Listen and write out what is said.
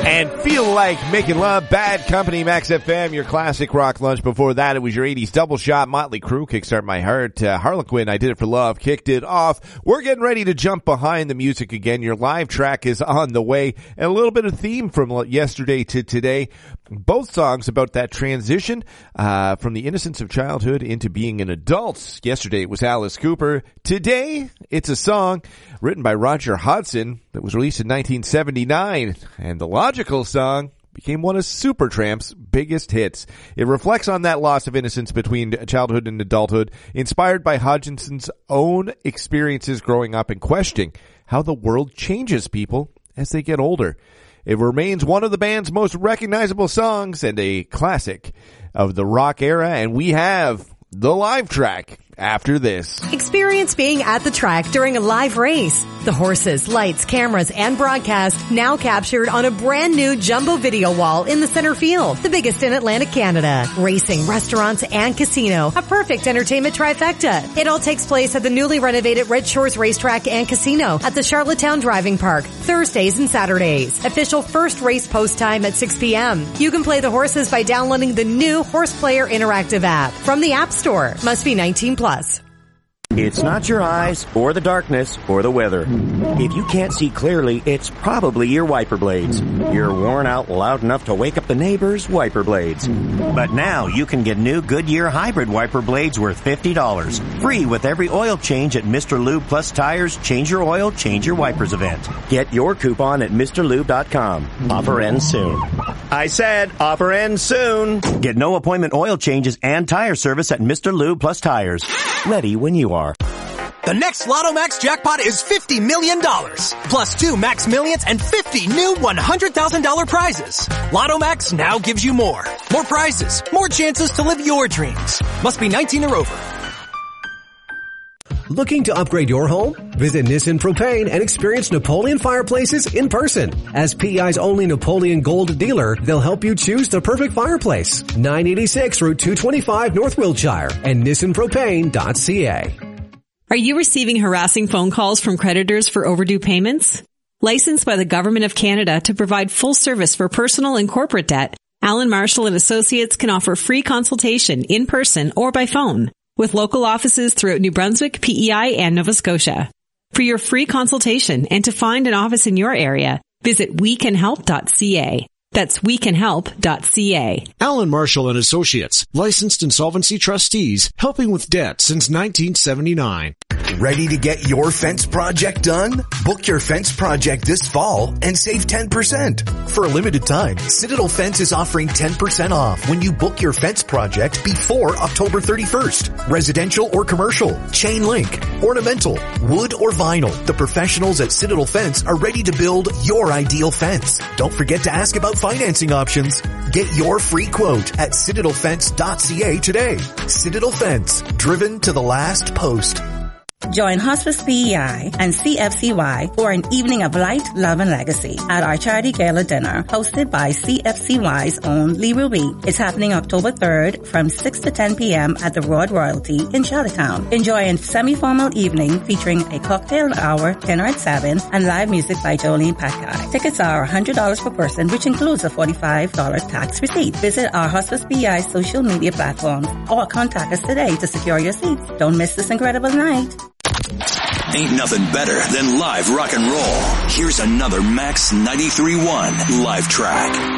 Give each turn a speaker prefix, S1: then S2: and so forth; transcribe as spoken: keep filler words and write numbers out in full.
S1: And Feel Like Making Love, Bad Company, Max F M, your classic rock lunch. Before that, it was your eighties double shot, Motley Crue, Kickstart My Heart, uh, Harlequin, I Did It For Love, kicked it off. We're getting ready to jump behind the music again. Your live track is on the way, and a little bit of theme from yesterday to today. Both songs about that transition uh, from the innocence of childhood into being an adult. Yesterday it was Alice Cooper. Today it's a song written by Roger Hodgson that was released in nineteen seventy-nine, and the logical song became one of Supertramp's biggest hits. It reflects on that loss of innocence between childhood and adulthood, inspired by Hodgson's own experiences growing up and questioning how the world changes people as they get older. It remains one of the band's most recognizable songs and a classic of the rock era, and we have the live track after this.
S2: Experience being at the track during a live race. The horses, lights, cameras, and broadcast now captured on a brand new jumbo video wall in the center field, the biggest in Atlantic Canada. Racing, restaurants, and casino. A perfect entertainment trifecta. It all takes place at the newly renovated Red Shores Racetrack and Casino at the Charlottetown Driving Park, Thursdays and Saturdays. Official first race post time at six p.m. You can play the horses by downloading the new Horse Player Interactive app from the App Store. Must be nineteen plus.
S3: It's not your eyes, or the darkness, or the weather. If you can't see clearly, it's probably your wiper blades. You're worn out loud enough to wake up the neighbors' wiper blades. But now you can get new Goodyear hybrid wiper blades worth fifty dollars. Free with every oil change at Mister Lube Plus Tires Change Your Oil, Change Your Wipers event. Get your coupon at Mr Lube dot com. Offer ends soon. I said offer ends soon. Get no appointment oil changes and tire service at Mister Lube Plus Tires. Ready when you are.
S4: The next Lotto Max jackpot is fifty million dollars. Plus two Max Millions and fifty new one hundred thousand dollars prizes. Lotto Max now gives you more. More prizes. More chances to live your dreams. Must be nineteen or over.
S5: Looking to upgrade your home? Visit Nissan Propane and experience Napoleon fireplaces in person. As P E I's only Napoleon Gold dealer, they'll help you choose the perfect fireplace. nine eighty-six Route two twenty-five North Wiltshire and nissan propane dot c a.
S6: Are you receiving harassing phone calls from creditors for overdue payments? Licensed by the Government of Canada to provide full service for personal and corporate debt, Alan Marshall and Associates can offer free consultation in person or by phone, with local offices throughout New Brunswick, P E I, and Nova Scotia. For your free consultation and to find an office in your area, visit we can help dot c a. That's we can help dot c a.
S7: Alan Marshall and Associates, licensed insolvency trustees, helping with debt since nineteen seventy-nine.
S8: Ready to get your fence project done? Book your fence project this fall and save ten percent. For a limited time, Citadel Fence is offering ten percent off when you book your fence project before October thirty-first. Residential or commercial, chain link, ornamental, wood or vinyl. The professionals at Citadel Fence are ready to build your ideal fence. Don't forget to ask about financing options. Get your free quote at citadel fence dot c a today. Citadel Fence, driven to the last post.
S9: Join Hospice P E I and C F C Y for an evening of light, love, and legacy at our charity gala dinner hosted by C F C Y's own Lee Ruby. It's happening October third from six to ten p.m. at the Broad Royalty in Charlottetown. Enjoy a semi-formal evening featuring a cocktail hour, dinner at seven, and live music by Jolene Patkai. Tickets are one hundred dollars per person, which includes a forty-five dollars tax receipt. Visit our Hospice P E I social media platforms or contact us today to secure your seats. Don't miss this incredible night.
S10: Ain't nothing better than live rock and roll. Here's another Max ninety-three point one live track.